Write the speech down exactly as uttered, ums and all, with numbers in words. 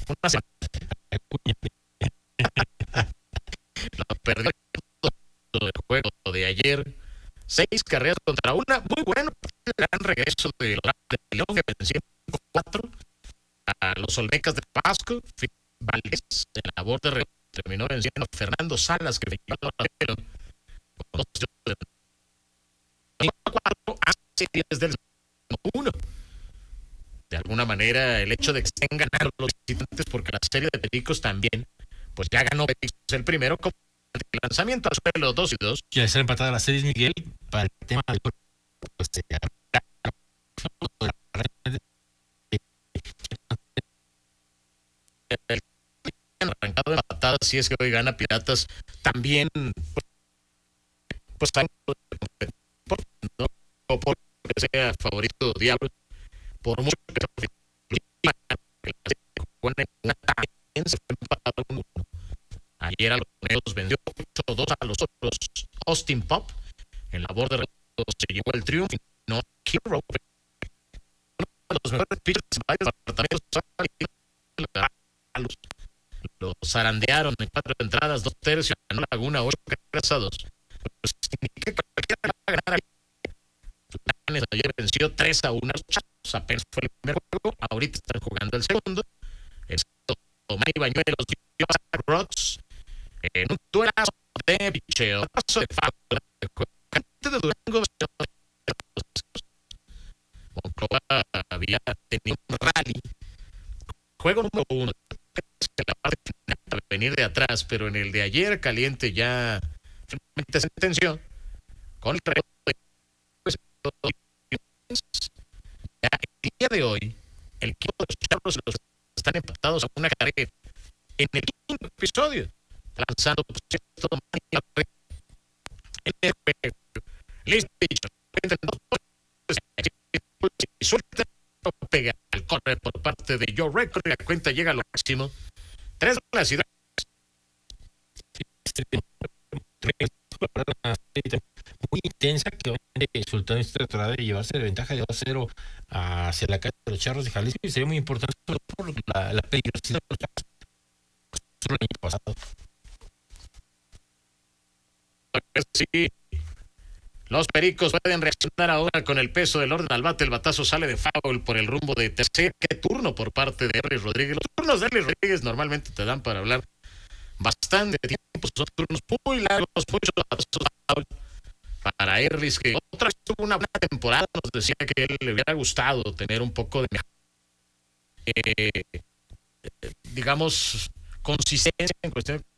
una semana. Lo perdió el juego de ayer. Seis carreras contra una. Muy bueno. El gran regreso de León, que venció cuatro a los Olmecas de Pasco. Valdés en la labor de re- terminó venciendo a Fernando Salas, que fue con dos cuatro a series del uno. De alguna manera, el hecho de que estén ganando los visitantes, porque la serie de Pericos también, pues ya ganó Pericos el primero con el lanzamiento al suelo dos y dos. Y al ser empatada la serie, Miguel, para el tema del pues, eh, el arrancado de patadas, si es que hoy gana Piratas, también pues, pues por, no, o por que sea favorito Diablo, por mucho que se fue empatado uno. Ayer a los Neos vendió ocho dos a los otros. Austin Pop en labor de se llevó el triunfo. No Hero, uno de los mejores pitchers de varios departamentos. Los, los zarandearon en cuatro entradas, dos tercios, ganó Laguna, ocho carreras a dos. Pues significa que cualquiera va a ganar. Ayer venció tres a uno. Apenas fue el primer juego. Ahorita están jugando el segundo. El Tomás Bañuelos dio a Rods en un duelazo de picheo. Paso de fábula. De Durango. Monclova había tenido un rally. Juego número uno. La parte final para venir de atrás, pero en el de ayer Caliente ya finalmente sentenció con el relevo de ya el día de hoy el equipo de los Charros los están empatados a una carrera en el quinto episodio, lanzando por cierto en el juego. Listo, y suelta pega al corner por parte de Joe Record y la cuenta llega a lo máximo. Tres de la ciudad. Muy intensa que obviamente el Sultán tratará de llevarse de ventaja de dos a cero hacia la calle de los Charros de Jalisco y sería muy importante por la, la peligrosidad de los Charros el año pasado. Sí. Los Pericos pueden reaccionar ahora con el peso del orden al bate. El batazo sale de foul por el rumbo de tercer. ¿Qué turno por parte de Erlis Rodríguez? Los turnos de Erlis Rodríguez normalmente te dan para hablar bastante tiempo. Son turnos muy largos, muchos batazos de foul para Erlis, que otra vez tuvo una buena temporada. Nos decía que él le hubiera gustado tener un poco de, eh, digamos, consistencia en cuestión